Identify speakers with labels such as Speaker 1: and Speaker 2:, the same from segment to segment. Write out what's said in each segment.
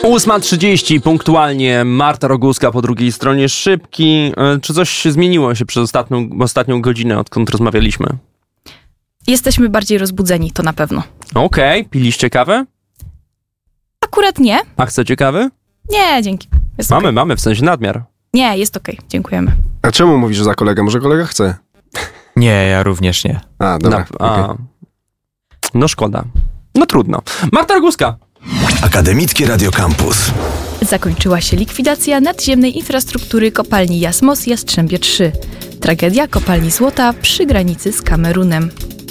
Speaker 1: 8:30 punktualnie. Marta Roguska po drugiej stronie szybki. Czy coś się zmieniło się przez ostatnią godzinę, odkąd rozmawialiśmy?
Speaker 2: Jesteśmy bardziej rozbudzeni, to na pewno.
Speaker 1: Okej. Piliście kawę?
Speaker 2: Akurat nie.
Speaker 1: A chcecie kawy?
Speaker 2: Nie, dzięki. Jest
Speaker 1: Mamy, w sensie nadmiar.
Speaker 2: Nie, jest okej. Dziękujemy.
Speaker 3: A czemu mówisz za kolegę? Może kolega chce?
Speaker 4: Nie, ja również nie.
Speaker 3: A, dobra. Okay.
Speaker 1: No szkoda. No trudno. Marta Roguska.
Speaker 5: Akademickie Radio Campus.
Speaker 2: Zakończyła się likwidacja nadziemnej infrastruktury kopalni Jasmos Jastrzębie 3. Tragedia kopalni złota przy granicy z Kamerunem.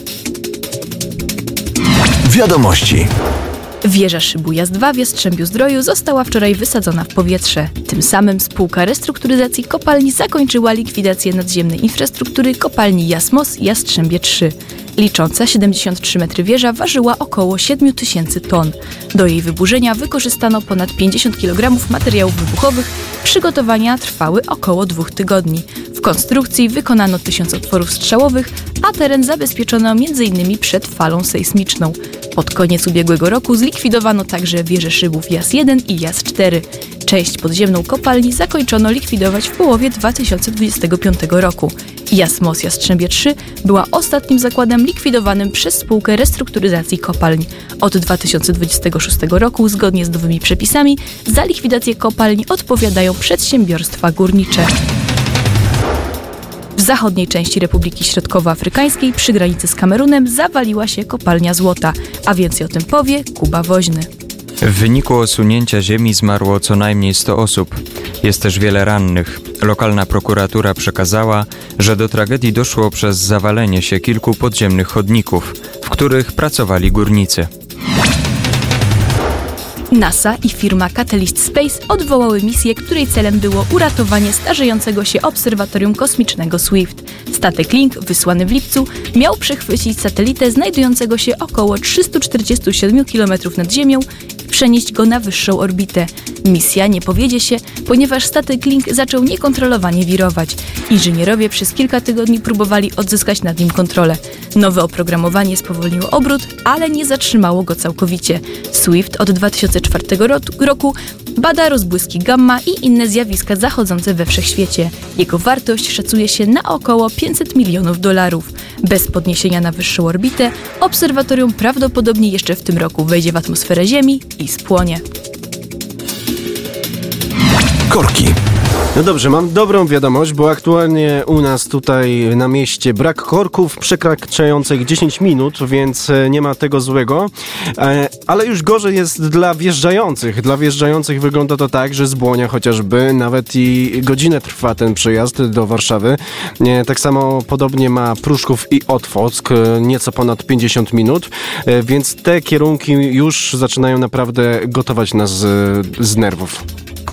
Speaker 5: Wiadomości.
Speaker 2: Wieża szybu JAS-2 w Jastrzębiu-Zdroju została wczoraj wysadzona w powietrze. Tym samym spółka restrukturyzacji kopalni zakończyła likwidację nadziemnej infrastruktury kopalni Jasmos Jastrzębie 3. Licząca 73 metry wieża ważyła około 7000 ton. Do jej wyburzenia wykorzystano ponad 50 kg materiałów wybuchowych. Przygotowania trwały około 2 tygodni. W konstrukcji wykonano 1000 otworów strzałowych, a teren zabezpieczono m.in. przed falą sejsmiczną. Pod koniec ubiegłego roku zlikwidowano także wieże szybów JAS-1 i JAS-4. Część podziemną kopalni zakończono likwidować w połowie 2025 roku. Jasmos Jastrzębie 3 była ostatnim zakładem likwidowanym przez spółkę restrukturyzacji kopalń. Od 2026 roku, zgodnie z nowymi przepisami, za likwidację kopalń odpowiadają przedsiębiorstwa górnicze. W zachodniej części Republiki Środkowoafrykańskiej przy granicy z Kamerunem zawaliła się kopalnia złota, a więcej o tym powie Kuba Woźny.
Speaker 4: W wyniku osunięcia ziemi zmarło co najmniej 100 osób. Jest też wiele rannych. Lokalna prokuratura przekazała, że do tragedii doszło przez zawalenie się kilku podziemnych chodników, w których pracowali górnicy.
Speaker 2: NASA i firma Catalyst Space odwołały misję, której celem było uratowanie starzejącego się obserwatorium kosmicznego Swift. Statek Link, wysłany w lipcu, miał przechwycić satelitę znajdującego się około 347 km nad Ziemią i przenieść go na wyższą orbitę. Misja nie powiedzie się, ponieważ statek Link zaczął niekontrolowanie wirować. Inżynierowie przez kilka tygodni próbowali odzyskać nad nim kontrolę. Nowe oprogramowanie spowolniło obrót, ale nie zatrzymało go całkowicie. Swift od 2004 roku bada rozbłyski gamma i inne zjawiska zachodzące we wszechświecie. Jego wartość szacuje się na około $500 milionów. Bez podniesienia na wyższą orbitę obserwatorium prawdopodobnie jeszcze w tym roku wejdzie w atmosferę Ziemi i spłonie.
Speaker 5: Korki.
Speaker 3: No dobrze, mam dobrą wiadomość, bo aktualnie u nas tutaj na mieście brak korków przekraczających 10 minut, więc nie ma tego złego, ale już gorzej jest dla wjeżdżających. Dla wjeżdżających wygląda to tak, że z Błonia chociażby nawet i godzinę trwa ten przejazd do Warszawy. Tak samo podobnie ma Pruszków i Otwock, nieco ponad 50 minut, więc te kierunki już zaczynają naprawdę gotować nas z nerwów.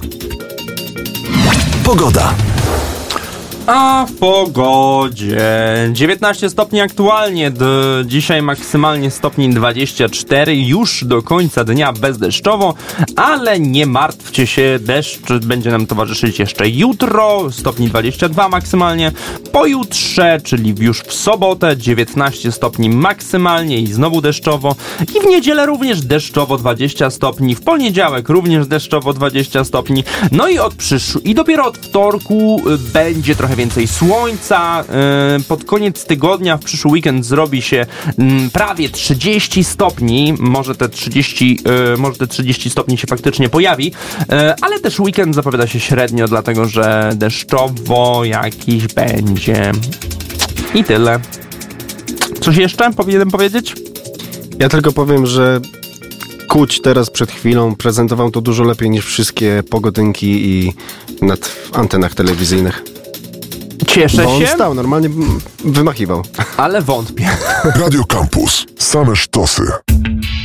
Speaker 5: Pogoda.
Speaker 1: A w pogodzie 19 stopni aktualnie, dzisiaj maksymalnie stopni 24, już do końca dnia bezdeszczowo, ale nie martwcie się, deszcz będzie nam towarzyszyć jeszcze jutro, stopni 22 maksymalnie, pojutrze, czyli już w sobotę 19 stopni maksymalnie i znowu deszczowo i w niedzielę również deszczowo 20 stopni, w poniedziałek również deszczowo 20 stopni, no i dopiero od wtorku będzie trochę więcej słońca. Pod koniec tygodnia w przyszły weekend zrobi się prawie 30 stopni. Może te 30 stopni się faktycznie pojawi, ale też weekend zapowiada się średnio, dlatego że deszczowo jakiś będzie. I tyle. Coś jeszcze powinienem powiedzieć?
Speaker 3: Ja tylko powiem, że Kuć teraz przed chwilą prezentował to dużo lepiej niż wszystkie pogodynki i nad antenach telewizyjnych.
Speaker 1: Cieszę
Speaker 3: Bo on
Speaker 1: się.
Speaker 3: stał, normalnie wymachiwał.
Speaker 1: Ale wątpię.
Speaker 6: Radio Campus. Same sztosy.